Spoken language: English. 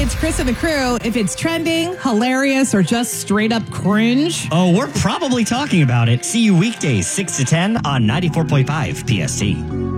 it's Chris and the crew. If it's trending, hilarious, or just straight up cringe. Oh, we're probably talking about it. See you weekdays 6 to 10 on 94.5 PST.